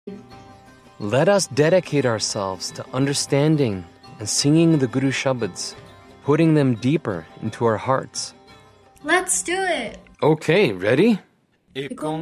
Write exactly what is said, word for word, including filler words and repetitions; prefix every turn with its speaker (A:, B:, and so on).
A: Let us dedicate ourselves to understanding and singing the Guru Shabads, putting them deeper into our hearts.
B: Let's do it!
A: Okay, ready?
C: ਇੱਕ